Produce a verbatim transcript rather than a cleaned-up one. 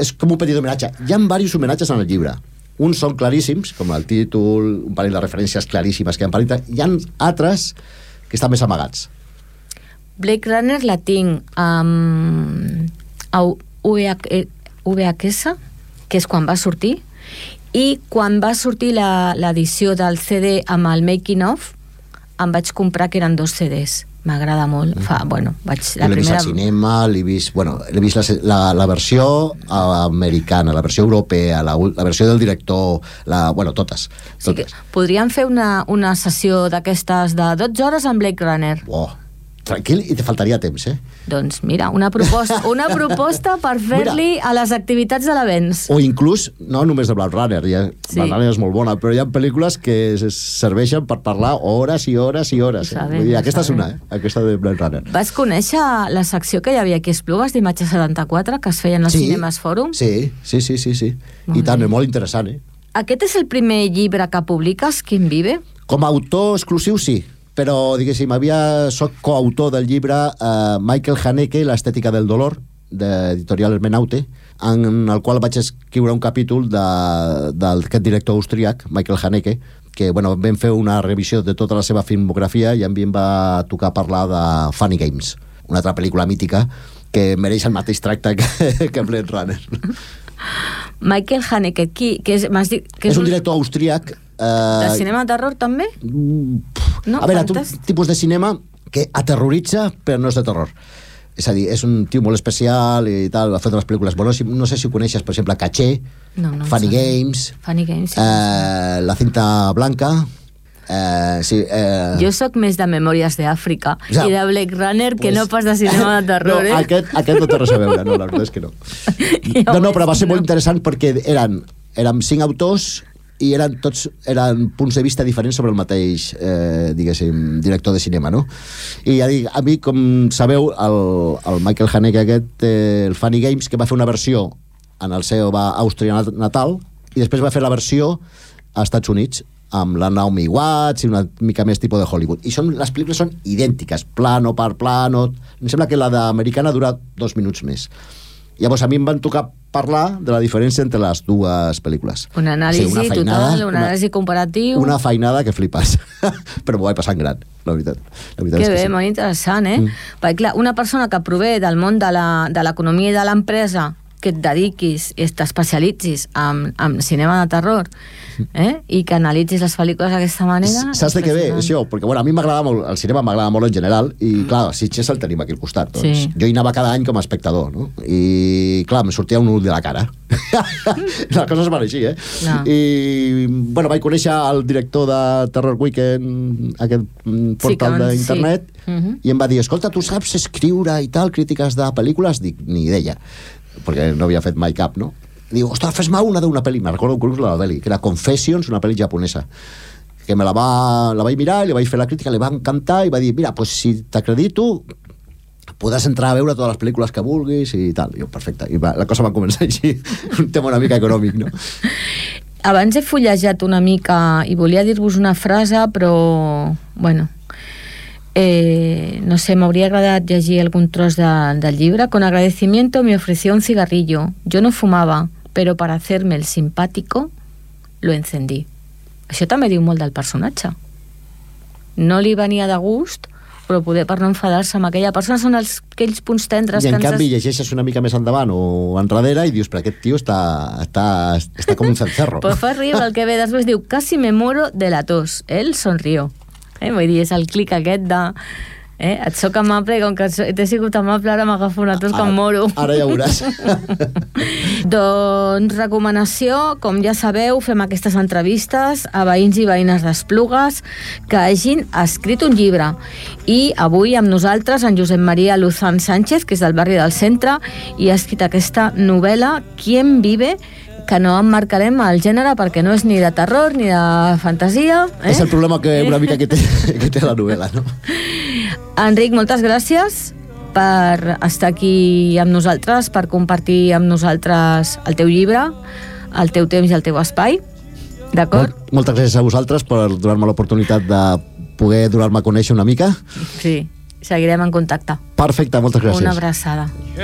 és com un petit homenatge. Hi ha diversos homenatges en el llibre. Uns són claríssims, com el títol, un parell de referències claríssimes que hi ha en pel·lícula. Hi ha altres que estan més amagats. Blade Runner la tinc amb um, V H S, que és quan va sortir, i quan va sortir l'edició del C D amb el making of, em vaig comprar, que eren dos C Ds. M'agrada molt. Fa, bueno, vaig, la l'he primera... vist al cinema, l'he vist, bueno, l'he vist la, la, la versió americana, la versió europea, la, la versió del director, la, bueno, totes. totes. Sí que podríem fer una, una sessió d'aquestes de dotze hores amb Blade Runner. Oh, tranquil, i te faltaria temps, eh? Doncs mira, una proposta, una proposta per fer-li a les activitats de l'avenç. O inclús, no només de Blade Runner, ja, sí. Blade Runner és molt bona, però hi ha pel·lícules que serveixen per parlar hores i hores i hores. Eh? Sabem, Vull dir, aquesta és una, eh? Aquesta de Blade Runner. Vas conèixer la secció que hi havia aquí a Esplugues d'Imatge setanta-quatre, que es feien als sí, Cinemes Fòrum? Sí, sí, sí, sí, sí. I tant, és molt interessant, eh? Aquest és el primer llibre que publiques, Quim Vive? Com a autor exclusiu, sí. Però, diguéssim, havia, soc coautor del llibre uh, Michael Haneke, l'estètica del dolor, d'Editorial Hermenaute, en el qual vaig escriure un capítol d'aquest director austríac, Michael Haneke, que bueno, vam fer una revisió de tota la seva filmografia i a mi em va tocar parlar de Funny Games, una altra pel·lícula mítica que mereix el mateix tracte que, que Blade Runner. Michael Haneke, qui, que és, m'has dit, que és, és un director austríac. Uh, de cinema de terror, també? No, a veure, un tipus de cinema que aterroritza, però no és de terror. És a dir, és un tio molt especial i tal, ha fet unes pel·lícules bones. No sé si ho coneixes, per exemple, Caché, no, no Funny Games, Funny Games, sí, eh, La cinta blanca. Eh, sí, eh... Jo sóc més de Memòries d'Àfrica ja, i de Blade Runner que pues... no pas de cinema de terror, no, eh? Aquest, aquest no té res a veure, no, la veritat és que no. No, no, però va ser molt interessant perquè eren, érem cinc autors i eren tots eren punts de vista diferents sobre el mateix eh, diguéssim, director de cinema, no? I ja dic, a mi, com sabeu, el, el Michael Haneke aquest, eh, el Funny Games, que va fer una versió en el seu Àustria natal i després va fer la versió als Estats Units amb la Naomi Watts i una mica més tipus de Hollywood. I són, les pel·lícules són idèntiques, plano per plano. Em sembla que la d'americana dura dos minuts més. Llavors a mi em van tocar parlar de la diferència entre les dues pel·lícules. Una anàlisi sí, una feinada, total, una anàlisi comparatiu... Una feinada que flipes. Però m'ho vaig passar en gran, la veritat. La veritat que és que bé, sí. Molt interessant, eh? Mm. Perquè clar, una persona que prové del món de l'economia i de l'empresa, que et dediquis i t'especialitzis en, en cinema de terror, eh? I que analitzis les pel·lícules d'aquesta manera... Saps de què ve, això? Perquè bueno, a mi m'agrada molt, el cinema m'agrada molt en general, i mm. clar, Sitges el tenim aquí al costat. Doncs. Sí. Jo hi anava cada any com a espectador, no? I clar, em sortia un ull de la cara. Les coses van així, eh? No. I bueno, vaig conèixer el director de Terror Weekend, aquest portal sí, d'internet, sí. uh-huh. i em va dir, escolta, tu saps escriure i tal, crítiques de pel·lícules? Dic, ni idea, perquè no havia fet mai cap, no? Diu, ostres, fes-me una d'una pel·li, me'n recordo inclús la pel·li, que era Confessions, una pel·li japonesa, que me la, va, la vaig mirar, li vaig fer la crítica, li va encantar, i va dir, mira, pues, si t'acredito, podràs entrar a veure totes les pel·lícules que vulguis, i tal. I jo, perfecte. I va, la cosa va començar així, un tema una mica econòmic, no? Abans he fullejat una mica, i volia dir-vos una frase, però, bueno... Eh, no sé, me habría agradado llegir algún tros de, del llibre. Con agradecimiento me ofreció un cigarrillo. Yo no fumaba, pero para hacerme el simpático lo encendí. Això també diu molt del personatge. No li venia de gust, però poder per no enfadar-se amb aquella persona són els, aquells punts tendres. I en que canvi ens... llegeixes una mica més endavant o enrere i dius, però aquest tio està, està, està com un cencerro. Pues fa riure el que ve després, diu, casi me muero de la tos. Él sonrió. Eh? Vull dir, és el clic aquest de... Eh? Et soc amable i com que t'he sigut amable ara m'agafo una tos que em moro. Ara ja veuràs. Doncs recomanació, com ja sabeu, fem aquestes entrevistes a veïns i veïnes d'Esplugues que hagin escrit un llibre. I avui amb nosaltres en Josep Maria Luzán Sánchez, que és del barri del Centre, i ha escrit aquesta novel·la Quien vive, que no emmarcarem el gènere perquè no és ni de terror ni de fantasia. Eh? És el problema que una mica que té, que té la novel·la, no? Enric, moltes gràcies per estar aquí amb nosaltres, per compartir amb nosaltres el teu llibre, el teu temps i el teu espai. D'acord? Molt, moltes gràcies a vosaltres per donar-me l'oportunitat de poder donar-me a conèixer una mica. Sí, seguirem en contacte. Perfecte, moltes gràcies. Una abraçada.